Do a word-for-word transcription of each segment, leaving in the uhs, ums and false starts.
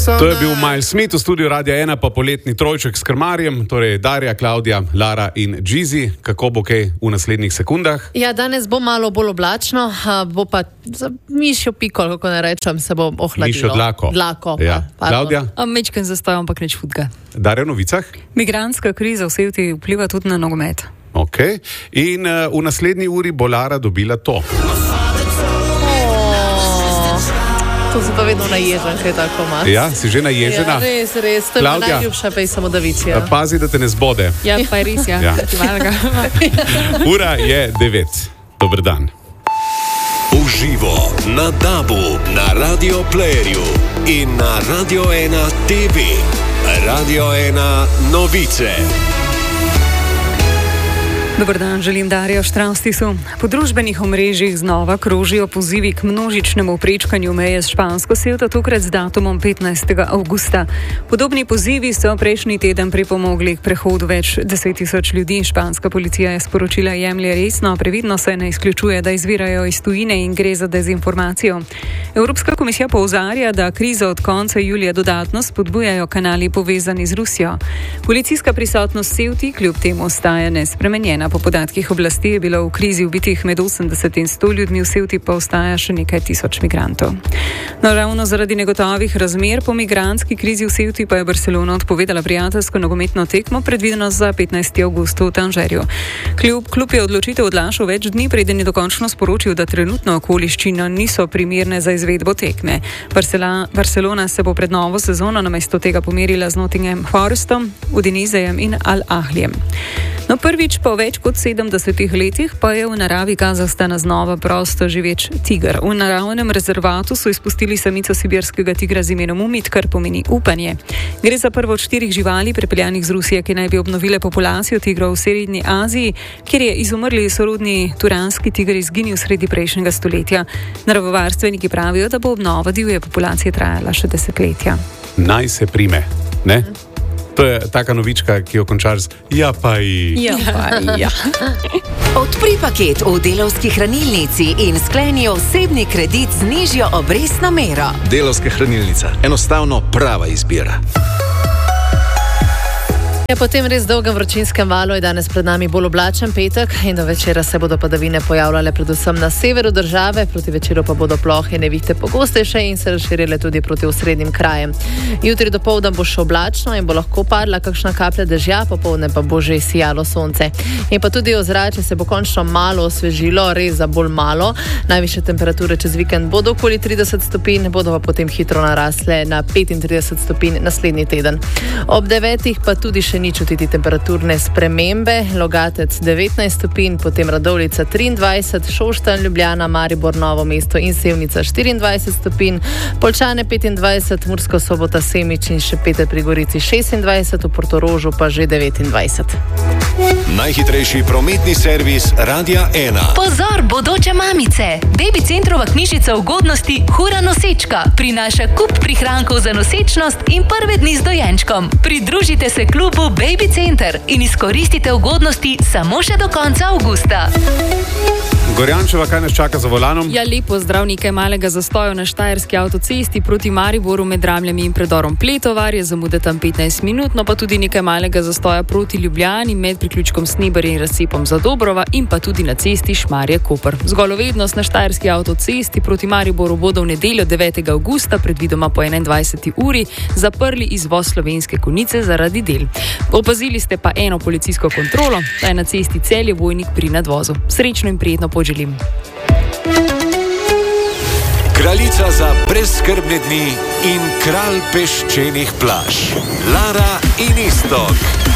To je bil Miles Smith v studiu Radia ena, pa poletni trojček s krmarjem, torej Darja, Klaudija, Lara in Džizi. Kako bo kaj v naslednjih sekundah? Ja, danes bo malo bolj oblačno, bo pa za mišjo piko, kako ne rečem, se bo ohladilo. Mišjo dlako. Dlako, ja. Klaudija? Mečken zastojam, ampak neč hudga. Darja, v novicah? Migrantska kriza v Sevti vpliva tudi na nogomet. Ok. In uh, v naslednji uri bo Lara dobila to. To se pa vedno naježen, kaj tako ima. Ja, si že naježena? Ja, res, res. To je Klaudija, najljubša pej samodavicija. Pazi, da te ne zbode. Ja, pa je res, ja. Ja. Ura je devet. Dober dan. Uživo na Dabu, na Radio Playerju in na Radio ena T V. Radio ena novice. Dobar dan, želim Darjo Štravstisu. Po družbenih omrežjih znova krožijo pozivi k množičnemu prečkanju meje s Špansko Sevto, tokrat z datumom petnajstega avgusta. Podobni pozivi so prejšnji teden pripomogli k prehodu več deset tisoč ljudi. Španska policija je sporočila jemlje resno, previdno se ne izključuje, da izvirajo iz tujine in gre za dezinformacijo. Evropska komisija povzarja, da krizo od konca julija dodatno spodbujajo kanali povezani z Rusijo. Policijska prisotnost Sevti kljub temu ostaja nespremenjena. Po podatkih oblasti je bilo v krizi ubitih med osemdeset in sto ljudmi, v Sevti pa ostaja še nekaj tisoč migrantov. No, ravno zaradi negotovih razmer po migrantski krizi v Sevti pa je Barcelona odpovedala prijateljsko nogometno tekmo, predvideno za petnajstega avgusta v Tanžerju. Kljub klub je odločitev odlašal več dni, preden je dokončno sporočil, da trenutno okoliščine niso primerne za izvedbo tekme. Barcelona, Barcelona se bo pred novo sezono namesto tega pomerila z Nottingham Forestom, Udinesejem in Al Ahlijem. No, prvič po več kot sedemdesetih letih pa je v naravi Kazahstana znova prosto živeč tiger. V naravnem rezervatu so izpustili samico sibirskega tigra z imenom Umit, kar pomeni upanje. Gre za prvo od štirih živali prepeljanih z Rusije, ki naj bi obnovile populacijo tigrov v Srednji Aziji, kjer je izumrli sorodni turanski tiger izginil sredi prejšnjega stoletja. Naravovarstveniki pravijo, da bo obnova divje populacije trajala še desetletja. Naj se prime, ne? To je taka novička, ki jo končaš z ja pa i. Ja pa ja. Odpri paket v Delavski hranilnici in skleni osebni kredit z nižjo obrestno mero. Delavska hranilnica. Enostavno prava izbira. Ja, po tem res dolgem vročinskem valu je danes pred nami bolj oblačen petek in do večera se bodo padavine pojavljale predvsem na severu države, proti večeru pa bodo plohe nevihte pogostejše in se razširile tudi proti osrednjim krajem. Jutri dopoldan bo še oblačno in bo lahko padla kakšna kaplja dežja, popoldne pa bo že sijalo sonce. In pa tudi ozračje se bo končno malo osvežilo, res za bolj malo. Najvišje temperature čez vikend bodo okoli trideset stopinj, bodo pa potem hitro narasle na petintrideset stopinj naslednji teden. Ob devetih pa tudi še ni čutiti temperaturne spremembe. Logatec devetnajst stopinj, potem Radovljica triindvajset, Šoštanj, Ljubljana, Maribor, Novo mesto in Sevnica štiriindvajset stopinj, Poljčane petindvajset, Murska Sobota, Semič in Šempeter pri Gorici šestindvajset, v Portorožu pa že devetindvajset. Najhitrejši prometni servis Radia ena. Pozor, bodoče mamice! Baby Centrova knjižica ugodnosti Hura nosečka prinaša kup prihrankov za nosečnost in prve dni z dojenčkom. Pridružite se klubu Baby Center in izkoristite ugodnosti samo še do konca avgusta. Gorjančeva, kaj nas čaka za volanom? Ja, lepo zdrav, nekaj malega zastoja na Štajerski avtocesti proti Mariboru med Ramljami in predorom Pletovar, je zamude tam petnajst minut, no pa tudi nekaj malega zastoja proti Ljubljani med priključkom Sneberje in razcepom Zadobrova in pa tudi na cesti Šmarje-Koper. Zgolj vednost na Štajerski avtocesti proti Mariboru bodo v nedeljo devetega avgusta, predvidoma po enaindvajseti uri, zaprli izvoz Slovenske Konjice zaradi del. Opazili ste pa eno policijsko kontrolo, ta je na cesti Celje-Vojnik pri nadvozu. Srečno in prijetno pot želim. Kraljica za brezskrbne dni in kralj peščenih plaž. Lara in Iztok.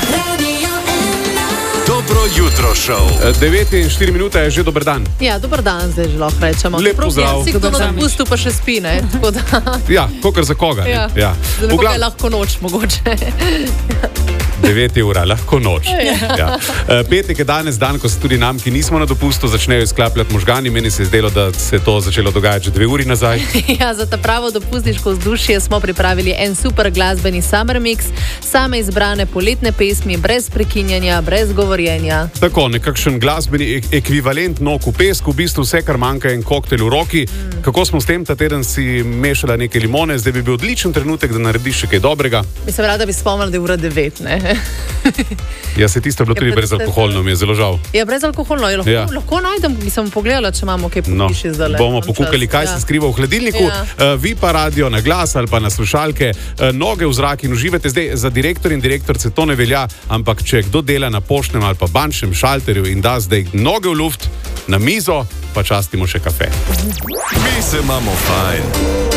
Dobro jutro šov. devet in štiri minute je že dober dan. Ja, dober dan, zdaj že lahko rečemo. Lep pozdrav. Si kdo na dopustu pa še spi, ne? Ja, kakor za koga. Ja, ja. za nekoga je lahko noč mogoče. devet ura, lahko noč. Ja. Petek je danes dan, ko se tudi nam, ki nismo na dopustu, začnejo izklapljati možgani. Meni se je zdelo, da se je to začelo dogajati že dve uri nazaj. Ja, za ta pravo dopustniško vzdušje smo pripravili en super glasbeni summer mix, same izbrane poletne pesmi, brez prekinjanja, brez govorjenja. Tako, nekakšen glasbeni ek ekvivalent nog v pesku, v bistvu vse, kar manjka, je en koktel v roki. Mm. Kako smo s tem ta teden si mešala neke limone, zdaj bi bil odličen trenutek, da narediš še kaj dobrega. Bi se rada bi spomnila, da je ura devet, ne? Ja, se tisto je bilo tudi Ja, brezalkoholno, mi je zelo žal. Ja, brezalkoholno, je lahko, Ja. lahko najdem, bi sem pogledala, če imamo kaj No, popiši zdaj. bomo pokukali, kaj se skriva v hladilniku. Ja. Uh, vi pa radio na glas ali pa na slušalke, uh, noge v zrak in uživate. Zdaj, za direktor in direktorce to ne velja, ampak če kdo dela na poštnem ali pa bančnem šalterju in da zdaj noge v luft, na mizo, pa častimo še kafe. Mi se imamo fajn.